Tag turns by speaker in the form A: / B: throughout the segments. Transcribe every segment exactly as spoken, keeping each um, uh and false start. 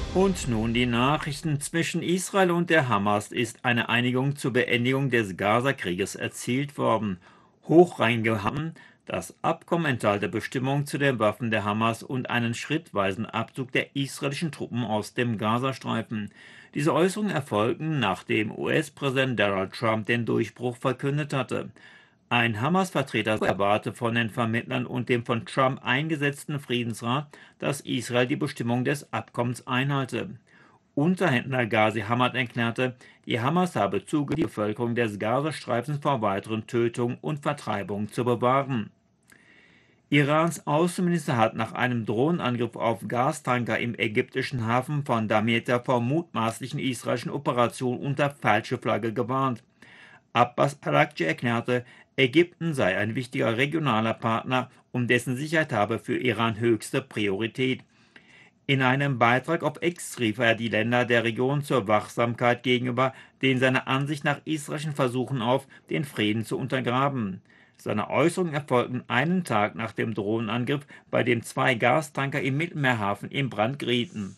A: Und nun die Nachrichten. Zwischen Israel und der Hamas ist eine Einigung zur Beendigung des Gaza-Krieges erzielt worden. Hochrangige haben das Abkommen enthalte Bestimmungen zu den Waffen der Hamas und einen schrittweisen Abzug der israelischen Truppen aus dem Gazastreifen. Diese Äußerungen erfolgten, nachdem U S-Präsident Donald Trump den Durchbruch verkündet hatte. Ein Hamas-Vertreter erwarte von den Vermittlern und dem von Trump eingesetzten Friedensrat, dass Israel die Bestimmungen des Abkommens einhalte. Unterhändler Ghazi Hamad erklärte, die Hamas habe zugestimmt, die Bevölkerung des Gazastreifens vor weiteren Tötungen und Vertreibungen zu bewahren. Irans Außenminister hat nach einem Drohnenangriff auf Gastanker im ägyptischen Hafen von Damietta vor mutmaßlichen israelischen Operationen unter falsche Flagge gewarnt. Abbas Araghchi erklärte, Ägypten sei ein wichtiger regionaler Partner und dessen Sicherheit habe für Iran höchste Priorität. In einem Beitrag auf X rief er die Länder der Region zur Wachsamkeit gegenüber den seiner Ansicht nach israelischen Versuchen auf, den Frieden zu untergraben. Seine Äußerungen erfolgten einen Tag nach dem Drohnenangriff, bei dem zwei Gastanker im Mittelmeerhafen in Brand gerieten.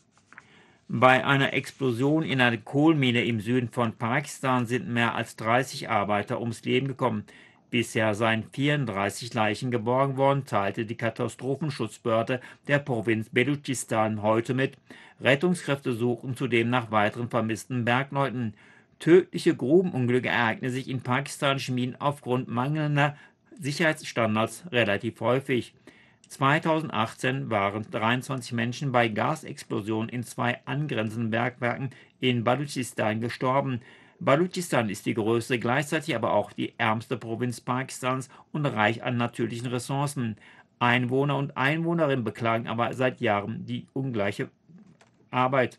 A: Bei einer Explosion in einer Kohlmine im Süden von Pakistan sind mehr als dreißig Arbeiter ums Leben gekommen. Bisher seien vierunddreißig Leichen geborgen worden, teilte die Katastrophenschutzbehörde der Provinz Belutschistan heute mit. Rettungskräfte suchen zudem nach weiteren vermissten Bergleuten. Tödliche Grubenunglücke ereignen sich in pakistanischen Minen aufgrund mangelnder Sicherheitsstandards relativ häufig. zweitausendachtzehn waren dreiundzwanzig Menschen bei Gasexplosionen in zwei angrenzenden Bergwerken in Balutschistan gestorben. Balutschistan ist die größte, gleichzeitig aber auch die ärmste Provinz Pakistans und reich an natürlichen Ressourcen. Einwohner und Einwohnerinnen beklagen aber seit Jahren die ungleiche Arbeit.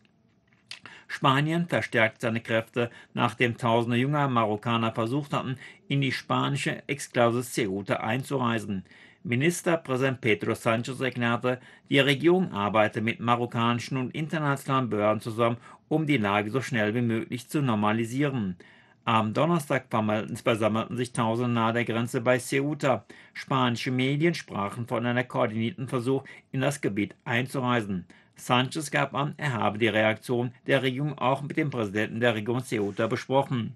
A: Spanien verstärkt seine Kräfte, nachdem tausende junger Marokkaner versucht hatten, in die spanische Exklave Ceuta einzureisen. Ministerpräsident Pedro Sánchez erklärte, die Regierung arbeite mit marokkanischen und internationalen Behörden zusammen, um die Lage so schnell wie möglich zu normalisieren. Am Donnerstag versammelten sich Tausende nahe der Grenze bei Ceuta. Spanische Medien sprachen von einem koordinierten Versuch, in das Gebiet einzureisen. Sánchez gab an, er habe die Reaktion der Regierung auch mit dem Präsidenten der Region Ceuta besprochen.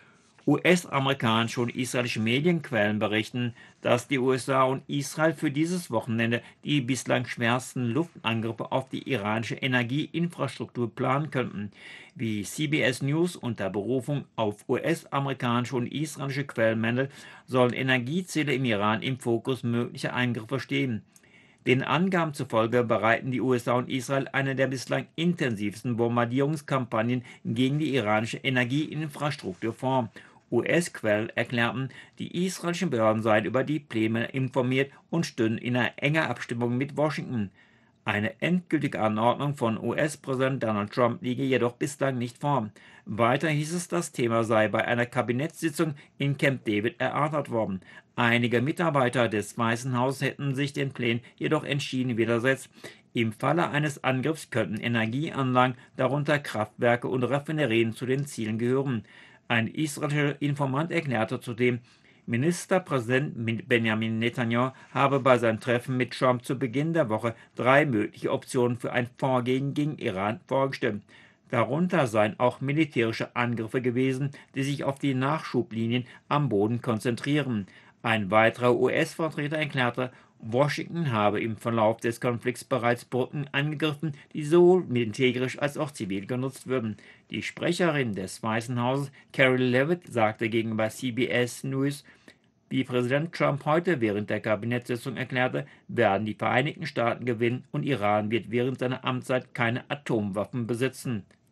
A: U S-amerikanische und israelische Medienquellen berichten, dass die U S A und Israel für dieses Wochenende die bislang schwersten Luftangriffe auf die iranische Energieinfrastruktur planen könnten. Wie C B S News unter Berufung auf U S-amerikanische und israelische Quellen meldet, sollen Energieziele im Iran im Fokus möglicher Eingriffe stehen. Den Angaben zufolge bereiten die U S A und Israel eine der bislang intensivsten Bombardierungskampagnen gegen die iranische Energieinfrastruktur vor. U S-Quellen erklärten, die israelischen Behörden seien über die Pläne informiert und stünden in einer enger Abstimmung mit Washington. Eine endgültige Anordnung von U S-Präsident Donald Trump liege jedoch bislang nicht vor. Weiter hieß es, das Thema sei bei einer Kabinettssitzung in Camp David erörtert worden. Einige Mitarbeiter des Weißen Hauses hätten sich den Plänen jedoch entschieden widersetzt. Im Falle eines Angriffs könnten Energieanlagen, darunter Kraftwerke und Raffinerien, zu den Zielen gehören. Ein israelischer Informant erklärte zudem, Ministerpräsident Benjamin Netanyahu habe bei seinem Treffen mit Trump zu Beginn der Woche drei mögliche Optionen für ein Vorgehen gegen Iran vorgestellt. Darunter seien auch militärische Angriffe gewesen, die sich auf die Nachschublinien am Boden konzentrieren. Ein weiterer U S-Vertreter erklärte, Washington habe im Verlauf des Konflikts bereits Brücken angegriffen, die sowohl militärisch als auch zivil genutzt würden. Die Sprecherin des Weißen Hauses, Carol Levitt, sagte gegenüber C B S News, wie Präsident Trump heute während der Kabinettssitzung erklärte, werden die Vereinigten Staaten gewinnen und Iran wird während seiner Amtszeit keine Atomwaffen besitzen.